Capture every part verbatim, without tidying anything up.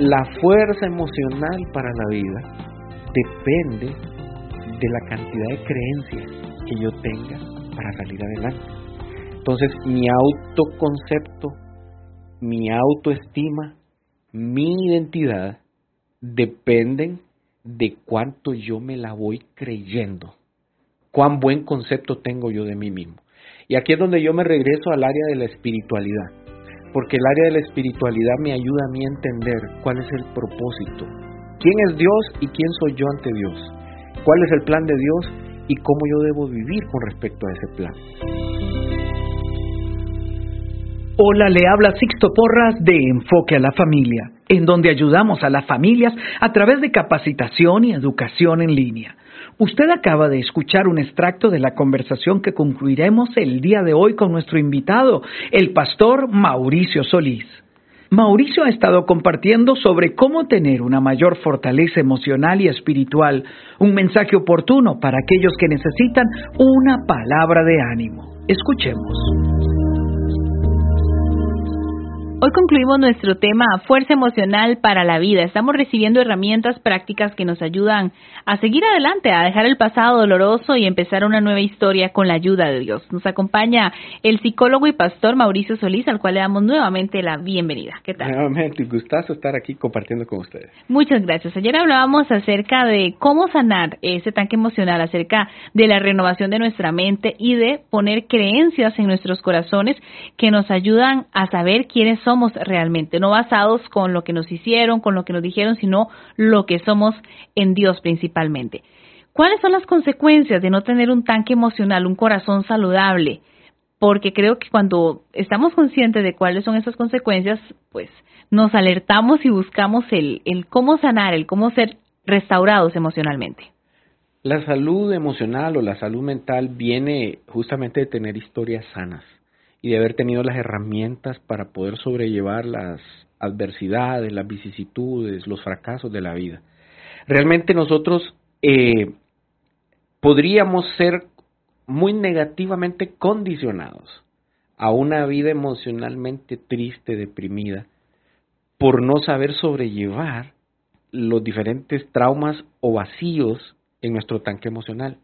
la fuerza emocional para la vida depende de la cantidad de creencias que yo tenga para salir adelante. Entonces, mi autoconcepto, mi autoestima, mi identidad dependen de cuánto yo me la voy creyendo, cuán buen concepto tengo yo de mí mismo. Y aquí es donde yo me regreso al área de la espiritualidad, porque el área de la espiritualidad me ayuda a mí a entender cuál es el propósito, quién es Dios y quién soy yo ante Dios, cuál es el plan de Dios y cómo yo debo vivir con respecto a ese plan. Hola, le habla Sixto Porras de Enfoque a la Familia, en donde ayudamos a las familias a través de capacitación y educación en línea. Usted acaba de escuchar un extracto de la conversación que concluiremos el día de hoy con nuestro invitado, el pastor Mauricio Solís. Mauricio ha estado compartiendo sobre cómo tener una mayor fortaleza emocional y espiritual, un mensaje oportuno para aquellos que necesitan una palabra de ánimo. Escuchemos. Hoy concluimos nuestro tema Fuerza Emocional para la Vida. Estamos recibiendo herramientas prácticas que nos ayudan a seguir adelante, a dejar el pasado doloroso y empezar una nueva historia con la ayuda de Dios. Nos acompaña el psicólogo y pastor Mauricio Solís, al cual le damos nuevamente la bienvenida. ¿Qué tal? Nuevamente, gustazo estar aquí compartiendo con ustedes. Muchas gracias. Ayer hablábamos acerca de cómo sanar ese tanque emocional, acerca de la renovación de nuestra mente y de poner creencias en nuestros corazones que nos ayudan a saber quiénes somos. somos realmente, no basados con lo que nos hicieron, con lo que nos dijeron, sino lo que somos en Dios principalmente. ¿Cuáles son las consecuencias de no tener un tanque emocional, un corazón saludable? Porque creo que cuando estamos conscientes de cuáles son esas consecuencias, pues nos alertamos y buscamos el, el cómo sanar, el cómo ser restaurados emocionalmente. La salud emocional o la salud mental viene justamente de tener historias sanas y de haber tenido las herramientas para poder sobrellevar las adversidades, las vicisitudes, los fracasos de la vida. Realmente nosotros eh, podríamos ser muy negativamente condicionados a una vida emocionalmente triste, deprimida, por no saber sobrellevar los diferentes traumas o vacíos en nuestro tanque emocional.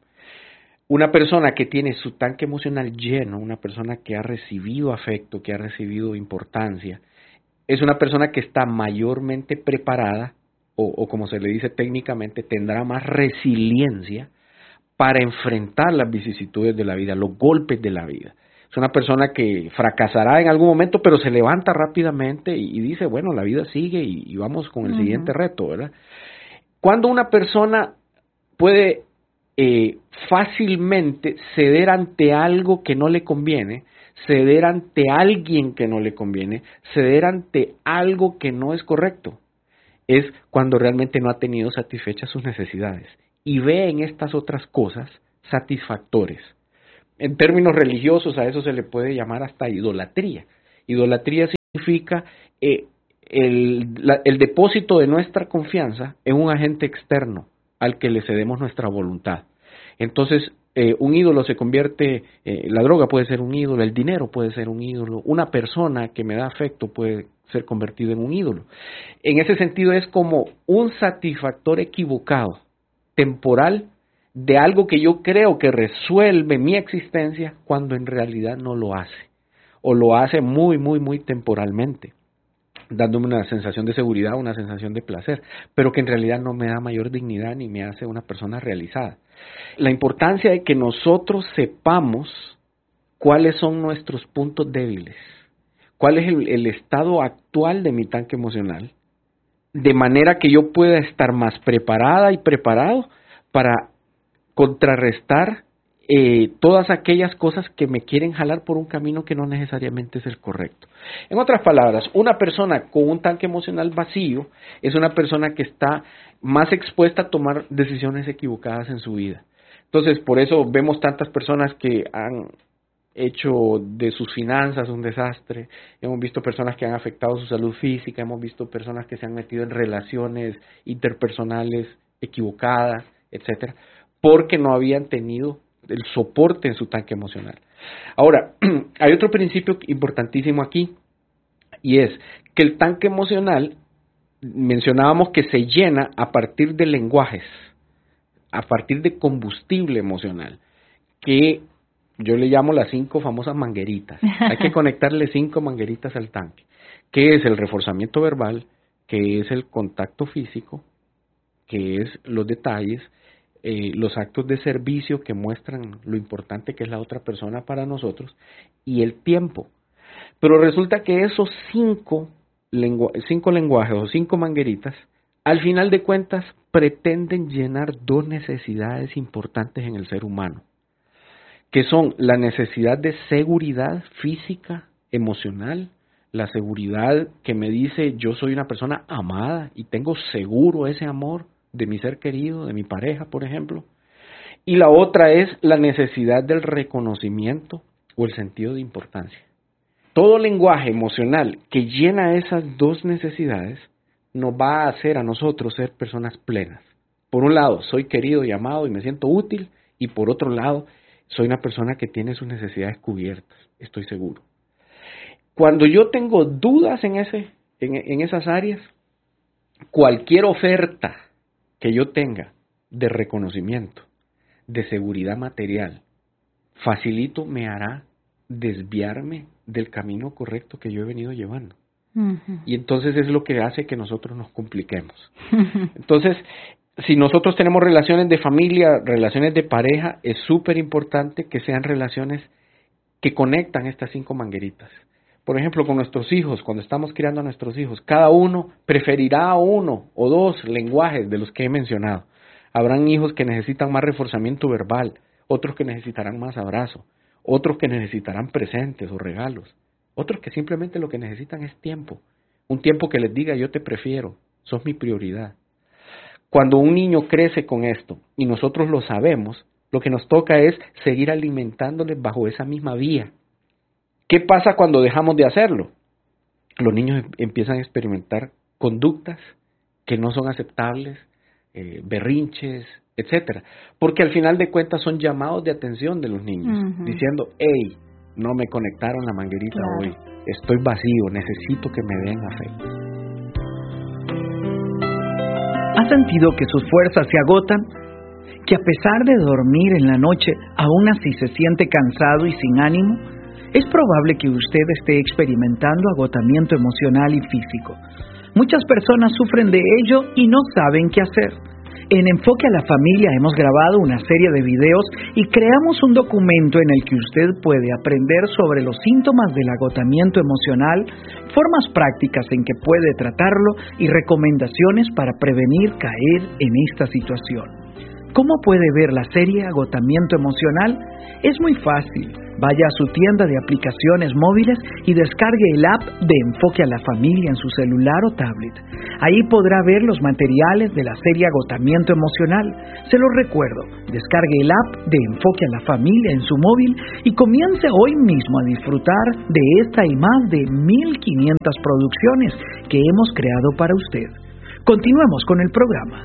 Una persona que tiene su tanque emocional lleno, una persona que ha recibido afecto, que ha recibido importancia, es una persona que está mayormente preparada, o, o como se le dice técnicamente, tendrá más resiliencia para enfrentar las vicisitudes de la vida, los golpes de la vida. Es una persona que fracasará en algún momento, pero se levanta rápidamente y, y dice, bueno, la vida sigue y, y vamos con el uh-huh. siguiente reto, ¿verdad? Cuando una persona puede Eh, fácilmente ceder ante algo que no le conviene, ceder ante alguien que no le conviene, ceder ante algo que no es correcto, es cuando realmente no ha tenido satisfechas sus necesidades y ve en estas otras cosas satisfactores. En términos religiosos a eso se le puede llamar hasta idolatría. Idolatría significa eh, el, la, el depósito de nuestra confianza en un agente externo al que le cedemos nuestra voluntad. Entonces, eh, un ídolo se convierte, eh, la droga puede ser un ídolo, el dinero puede ser un ídolo, una persona que me da afecto puede ser convertida en un ídolo. En ese sentido es como un satisfactor equivocado, temporal, de algo que yo creo que resuelve mi existencia cuando en realidad no lo hace, o lo hace muy, muy, muy temporalmente, dándome una sensación de seguridad, una sensación de placer, pero que en realidad no me da mayor dignidad ni me hace una persona realizada. La importancia de que nosotros sepamos cuáles son nuestros puntos débiles, cuál es el, el estado actual de mi tanque emocional, de manera que yo pueda estar más preparada y preparado para contrarrestar eh, todas aquellas cosas que me quieren jalar por un camino que no necesariamente es el correcto. En otras palabras, una persona con un tanque emocional vacío es una persona que está más expuesta a tomar decisiones equivocadas en su vida. Entonces, por eso vemos tantas personas que han hecho de sus finanzas un desastre, hemos visto personas que han afectado su salud física, hemos visto personas que se han metido en relaciones interpersonales equivocadas, etcétera, porque no habían tenido el soporte en su tanque emocional. Ahora, hay otro principio importantísimo aquí, y es que el tanque emocional mencionábamos que se llena a partir de lenguajes, a partir de combustible emocional, que yo le llamo las cinco famosas mangueritas. Hay que conectarle cinco mangueritas al tanque, que es el reforzamiento verbal, que es el contacto físico, que es los detalles, eh, los actos de servicio que muestran lo importante que es la otra persona para nosotros, y el tiempo. Pero resulta que esos cinco, lengu- cinco lenguajes o cinco mangueritas, al final de cuentas pretenden llenar dos necesidades importantes en el ser humano, que son la necesidad de seguridad física, emocional, la seguridad que me dice yo soy una persona amada y tengo seguro ese amor de mi ser querido, de mi pareja, por ejemplo. Y la otra es la necesidad del reconocimiento o el sentido de importancia. Todo lenguaje emocional que llena esas dos necesidades nos va a hacer a nosotros ser personas plenas. Por un lado, soy querido y amado y me siento útil, y por otro lado, soy una persona que tiene sus necesidades cubiertas, estoy seguro. Cuando yo tengo dudas en, ese, en, en esas áreas, cualquier oferta que yo tenga de reconocimiento, de seguridad material, facilito me hará desviarme del camino correcto que yo he venido llevando. Uh-huh. Y entonces es lo que hace que nosotros nos compliquemos. Entonces, si nosotros tenemos relaciones de familia, relaciones de pareja, es súper importante que sean relaciones que conectan estas cinco mangueritas. Por ejemplo, con nuestros hijos, cuando estamos criando a nuestros hijos, cada uno preferirá uno o dos lenguajes de los que he mencionado. Habrán hijos que necesitan más reforzamiento verbal, otros que necesitarán más abrazo, otros que necesitarán presentes o regalos, otros que simplemente lo que necesitan es tiempo, un tiempo que les diga yo te prefiero, sos mi prioridad. Cuando un niño crece con esto y nosotros lo sabemos, lo que nos toca es seguir alimentándoles bajo esa misma vía. ¿Qué pasa cuando dejamos de hacerlo? Los niños empiezan a experimentar conductas que no son aceptables, eh, berrinches, etcétera, porque al final de cuentas son llamados de atención de los niños, uh-huh. diciendo, hey, no me conectaron la manguerita claro. hoy, estoy vacío, necesito que me den afecto. ¿Ha sentido que sus fuerzas se agotan? ¿Que a pesar de dormir en la noche, aún así se siente cansado y sin ánimo? Es probable que usted esté experimentando agotamiento emocional y físico. Muchas personas sufren de ello y no saben qué hacer. En Enfoque a la Familia hemos grabado una serie de videos y creamos un documento en el que usted puede aprender sobre los síntomas del agotamiento emocional, formas prácticas en que puede tratarlo y recomendaciones para prevenir caer en esta situación. ¿Cómo puede ver la serie Agotamiento Emocional? Es muy fácil. Vaya a su tienda de aplicaciones móviles y descargue el app de Enfoque a la Familia en su celular o tablet. Ahí podrá ver los materiales de la serie Agotamiento Emocional. Se lo recuerdo, descargue el app de Enfoque a la Familia en su móvil y comience hoy mismo a disfrutar de esta y más de mil quinientas producciones que hemos creado para usted. Continuemos con el programa.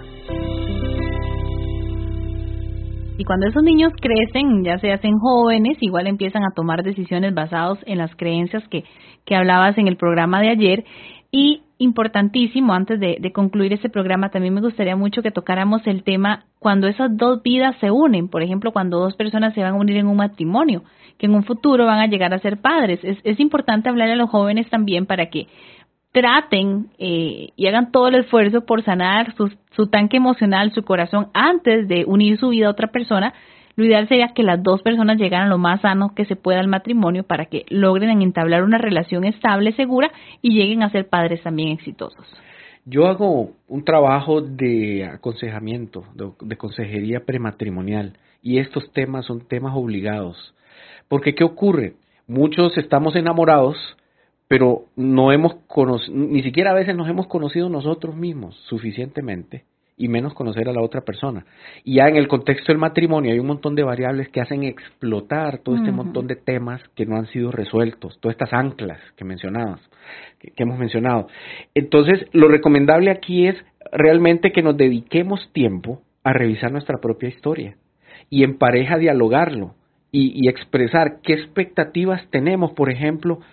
Y cuando esos niños crecen, ya se hacen jóvenes, igual empiezan a tomar decisiones basadas en las creencias que, que hablabas en el programa de ayer. Y importantísimo, antes de, de concluir este programa, también me gustaría mucho que tocáramos el tema cuando esas dos vidas se unen. Por ejemplo, cuando dos personas se van a unir en un matrimonio, que en un futuro van a llegar a ser padres. Es, es importante hablar a los jóvenes también para que traten eh, y hagan todo el esfuerzo por sanar su, su tanque emocional, su corazón, antes de unir su vida a otra persona. Lo ideal sería que las dos personas llegaran lo más sano que se pueda al matrimonio para que logren entablar una relación estable, segura y lleguen a ser padres también exitosos. Yo hago un trabajo de aconsejamiento, de, de consejería prematrimonial, y estos temas son temas obligados. Porque ¿qué ocurre? Muchos estamos enamorados, pero no hemos conocido, ni siquiera a veces nos hemos conocido nosotros mismos suficientemente, y menos conocer a la otra persona. Y ya en el contexto del matrimonio hay un montón de variables que hacen explotar todo este uh-huh. montón de temas que no han sido resueltos, todas estas anclas que mencionabas, que, que hemos mencionado. Entonces, lo recomendable aquí es realmente que nos dediquemos tiempo a revisar nuestra propia historia y en pareja dialogarlo y, y expresar qué expectativas tenemos, por ejemplo,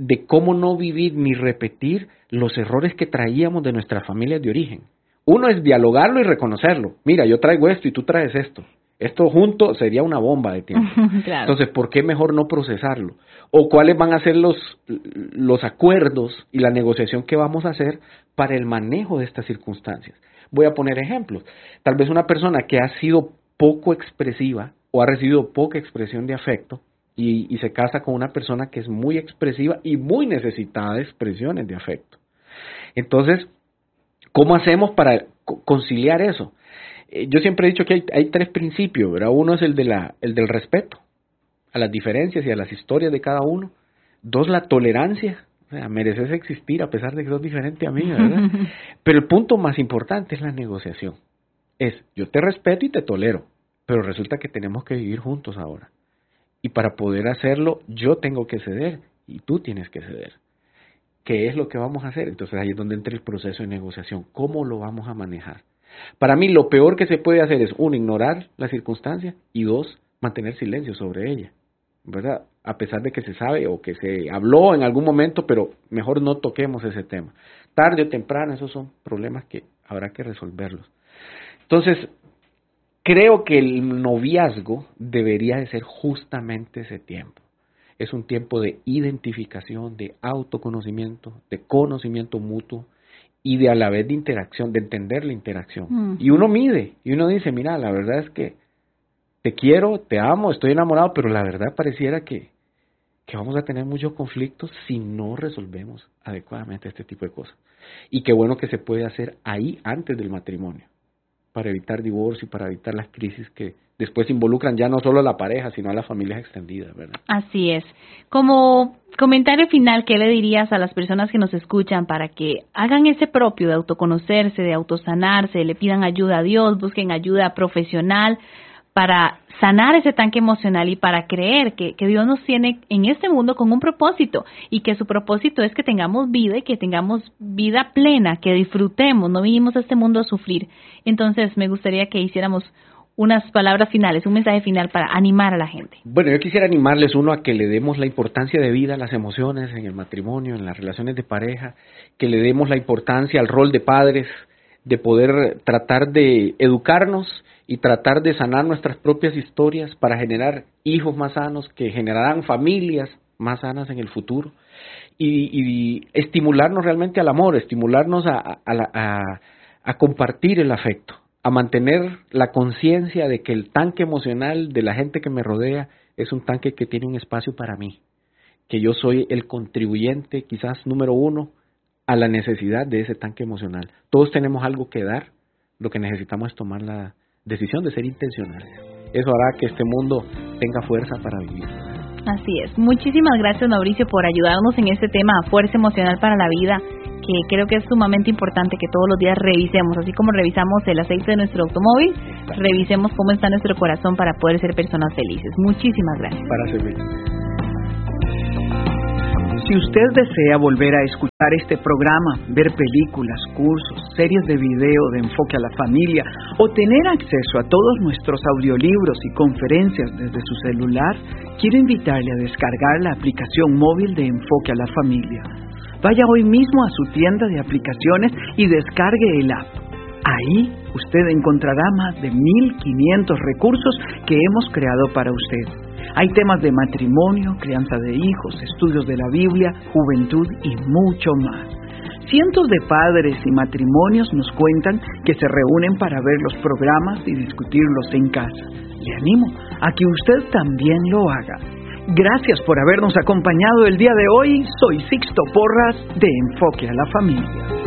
de cómo no vivir ni repetir los errores que traíamos de nuestras familias de origen. Uno es dialogarlo y reconocerlo. Mira, yo traigo esto y tú traes esto. Esto junto sería una bomba de tiempo. Claro. Entonces, ¿por qué mejor no procesarlo? ¿O cuáles van a ser los, los acuerdos y la negociación que vamos a hacer para el manejo de estas circunstancias? Voy a poner ejemplos. Tal vez una persona que ha sido poco expresiva o ha recibido poca expresión de afecto y, y se casa con una persona que es muy expresiva y muy necesitada de expresiones de afecto. Entonces, ¿cómo hacemos para conciliar eso? Eh, yo siempre he dicho que hay, hay tres principios, ¿verdad? Uno es el, de la, el del respeto a las diferencias y a las historias de cada uno. Dos, la tolerancia. O sea, mereces existir a pesar de que sos diferente a mí, ¿verdad? Pero el punto más importante es la negociación. Es, yo te respeto y te tolero, pero resulta que tenemos que vivir juntos ahora. Y para poder hacerlo, yo tengo que ceder y tú tienes que ceder. ¿Qué es lo que vamos a hacer? Entonces ahí es donde entra el proceso de negociación. ¿Cómo lo vamos a manejar? Para mí lo peor que se puede hacer es, uno, ignorar la circunstancia y dos, mantener silencio sobre ella, ¿verdad? A pesar de que se sabe o que se habló en algún momento, pero mejor no toquemos ese tema. Tarde o temprano, esos son problemas que habrá que resolverlos. Entonces, creo que el noviazgo debería de ser justamente ese tiempo. Es un tiempo de identificación, de autoconocimiento, de conocimiento mutuo y de a la vez de interacción, de entender la interacción. Mm. Y uno mide, y uno dice, mira, la verdad es que te quiero, te amo, estoy enamorado, pero la verdad pareciera que, que vamos a tener muchos conflictos si no resolvemos adecuadamente este tipo de cosas. Y qué bueno que se puede hacer ahí antes del matrimonio, para evitar divorcio y para evitar las crisis que después involucran ya no solo a la pareja, sino a las familias extendidas, ¿verdad? Así es. Como comentario final, ¿qué le dirías a las personas que nos escuchan para que hagan ese propio de autoconocerse, de autosanarse, le pidan ayuda a Dios, busquen ayuda profesional para sanar ese tanque emocional y para creer que, que Dios nos tiene en este mundo con un propósito y que su propósito es que tengamos vida y que tengamos vida plena, que disfrutemos, no vinimos a este mundo a sufrir? Entonces me gustaría que hiciéramos unas palabras finales, un mensaje final para animar a la gente. Bueno, yo quisiera animarles, uno, a que le demos la importancia de vida a las emociones en el matrimonio, en las relaciones de pareja, que le demos la importancia al rol de padres, de poder tratar de educarnos y tratar de sanar nuestras propias historias para generar hijos más sanos que generarán familias más sanas en el futuro y, y estimularnos realmente al amor, estimularnos a, a, a, a compartir el afecto, a mantener la conciencia de que el tanque emocional de la gente que me rodea es un tanque que tiene un espacio para mí, que yo soy el contribuyente quizás número uno a la necesidad de ese tanque emocional. Todos tenemos algo que dar, lo que necesitamos es tomar la decisión de ser intencionales. Eso hará que este mundo tenga fuerza para vivir. Así es. Muchísimas gracias, Mauricio, por ayudarnos en este tema, fuerza emocional para la vida, que creo que es sumamente importante que todos los días revisemos, así como revisamos el aceite de nuestro automóvil, revisemos cómo está nuestro corazón para poder ser personas felices. Muchísimas gracias. Para servir. Si usted desea volver a escuchar este programa, ver películas, cursos, series de video de Enfoque a la Familia o tener acceso a todos nuestros audiolibros y conferencias desde su celular, quiero invitarle a descargar la aplicación móvil de Enfoque a la Familia. Vaya hoy mismo a su tienda de aplicaciones y descargue el app. Ahí usted encontrará más de mil quinientos recursos que hemos creado para usted. Hay temas de matrimonio, crianza de hijos, estudios de la Biblia, juventud y mucho más. Cientos de padres y matrimonios nos cuentan que se reúnen para ver los programas y discutirlos en casa. Le animo a que usted también lo haga. Gracias por habernos acompañado el día de hoy. Soy Sixto Porras de Enfoque a la Familia.